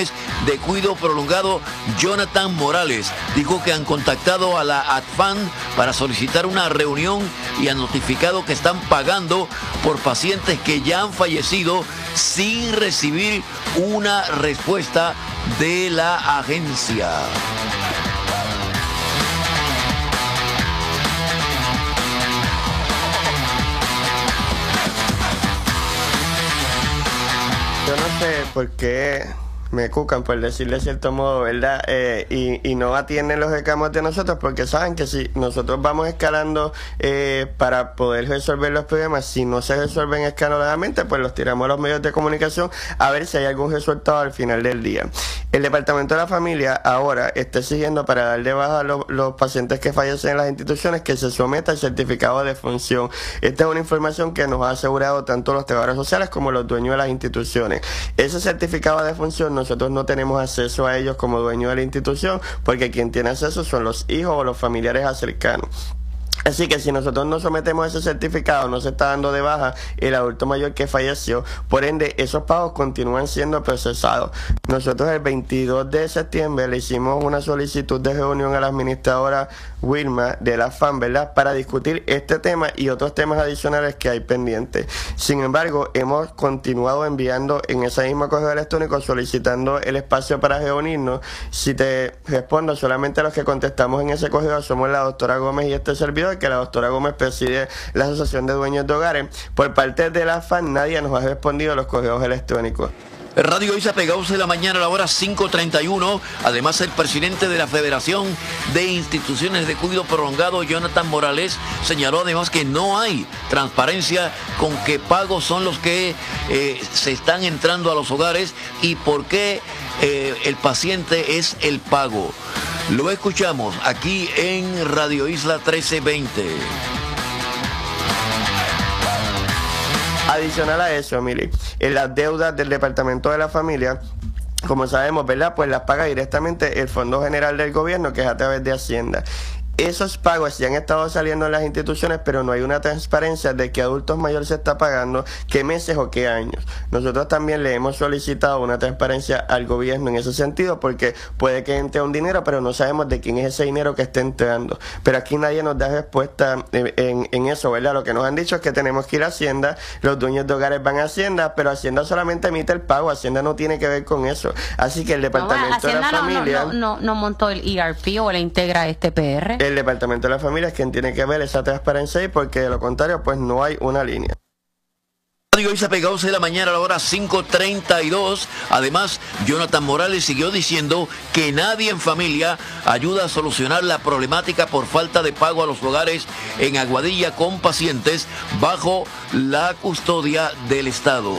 instituciones de cuidado prolongado, Jonathan Morales, dijo que han contactado a la ATFAN para solicitar una reunión y han notificado que están pagando por pacientes que ya han fallecido sin recibir una respuesta de la agencia. Yo no sé por qué me cucan, por decirle de cierto modo, ¿verdad? Y no atienden los reclamos de nosotros, porque saben que si nosotros vamos escalando para poder resolver los problemas, si no se resuelven escalonadamente, pues los tiramos a los medios de comunicación a ver si hay algún resultado al final del día. El Departamento de la Familia ahora está exigiendo para dar de baja a los pacientes que fallecen en las instituciones que se someta el certificado de defunción. Esta es una información que nos ha asegurado tanto los trabajadores sociales como los dueños de las instituciones. Ese certificado de defunción nosotros no tenemos acceso a ellos como dueños de la institución, porque quien tiene acceso son los hijos o los familiares cercanos. Así que si nosotros no sometemos ese certificado, no se está dando de baja el adulto mayor que falleció, por ende esos pagos continúan siendo procesados. Nosotros el 22 de septiembre le hicimos una solicitud de reunión a la administradora Wilma de la ATFAN, ¿verdad?, para discutir este tema y otros temas adicionales que hay pendientes. Sin embargo, hemos continuado enviando en ese mismo correo electrónico solicitando el espacio para reunirnos. Si te respondo, solamente los que contestamos en ese correo somos la doctora Gómez y este servidor, que la doctora Gómez preside la Asociación de Dueños de Hogares. Por parte de la ATFAN nadie nos ha respondido los correos electrónicos. Radio Isla Pegados de la mañana a la hora 5:31. Además, el presidente de la Federación de Instituciones de Cuidado Prolongado, Jonathan Morales, señaló además que no hay transparencia con qué pagos son los que se están entrando a los hogares y por qué el paciente es el pago. Lo escuchamos aquí en Radio Isla 1320. Adicional a eso, Mili, en las deudas del Departamento de la Familia, como sabemos, ¿verdad?, pues las paga directamente el Fondo General del Gobierno, que es a través de Hacienda. Esos pagos sí han estado saliendo en las instituciones, pero no hay una transparencia de qué adultos mayores se está pagando, qué meses o qué años. Nosotros también le hemos solicitado una transparencia al gobierno en ese sentido, porque puede que entre un dinero, pero no sabemos de quién es ese dinero que está entrando. Pero aquí nadie nos da respuesta en eso, ¿verdad? Lo que nos han dicho es que tenemos que ir a Hacienda, los dueños de hogares van a Hacienda, pero Hacienda solamente emite el pago, Hacienda no tiene que ver con eso. Así que el Departamento de la Familia no montó el ERP o la integra este PR. El Departamento de la Familia es quien tiene que ver esa transparencia, y porque de lo contrario pues no hay una línea. Radio Isla Pegados de la mañana a la hora 5:32. Además, Jonathan Morales siguió diciendo que nadie en familia ayuda a solucionar la problemática por falta de pago a los hogares en Aguadilla con pacientes bajo la custodia del Estado.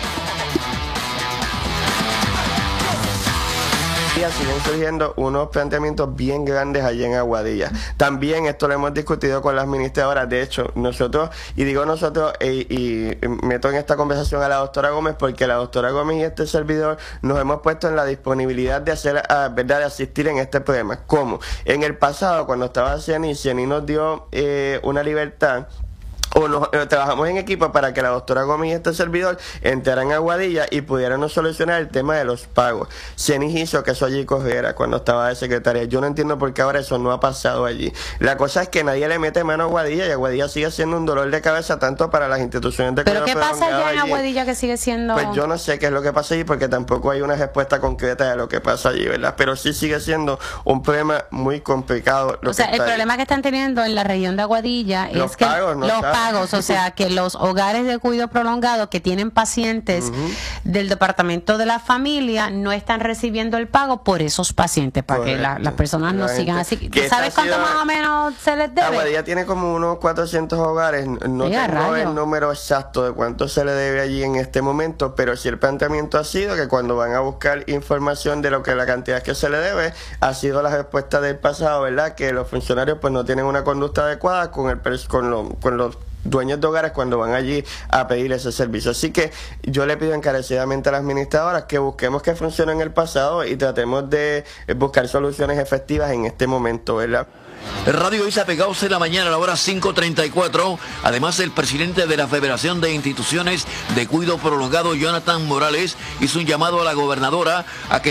Siguen surgiendo unos planteamientos bien grandes allí en Aguadilla. También esto lo hemos discutido con las administradoras. De hecho, nosotros, y digo nosotros, y meto en esta conversación a la doctora Gómez, porque la doctora Gómez y este servidor nos hemos puesto en la disponibilidad de hacer, ¿verdad?, de asistir en este problema. ¿Cómo? En el pasado, cuando estaba Ciani nos dio una libertad, o trabajamos en equipo para que la doctora Gómez y este servidor entraran a Aguadilla y pudieran solucionar el tema de los pagos. Cieni hizo que eso allí corriera cuando estaba de secretaria. Yo no entiendo por qué ahora eso no ha pasado allí. La cosa es que nadie le mete mano a Aguadilla, y Aguadilla sigue siendo un dolor de cabeza tanto para las instituciones de cuidado. ¿Pero qué pasa allá en Aguadilla que sigue siendo? Pues yo no sé qué es lo que pasa allí, porque tampoco hay una respuesta concreta de lo que pasa allí, ¿verdad? Pero sí sigue siendo un problema muy complicado. O sea, el problema que están teniendo en la región de Aguadilla es que los pagos, o sea, que los hogares de cuidado prolongado que tienen pacientes del Departamento de la Familia no están recibiendo el pago por esos pacientes, para que las personas no sigan así. ¿Tú sabes cuánto más o menos se les debe? Aguadilla tiene como unos 400 hogares, no tengo el número exacto de cuánto se le debe allí en este momento, pero sí el planteamiento ha sido que cuando van a buscar información de lo que la cantidad que se le debe, ha sido la respuesta del pasado, ¿verdad?, que los funcionarios pues no tienen una conducta adecuada con los dueños de hogares cuando van allí a pedir ese servicio. Así que yo le pido encarecidamente a las administradoras que busquemos que funcionó en el pasado y tratemos de buscar soluciones efectivas en este momento, ¿verdad? Radio Isla Pegados de la mañana a la hora 5:34. Además, el presidente de la Federación de Instituciones de Cuidado Prolongado, Jonathan Morales, hizo un llamado a la gobernadora a que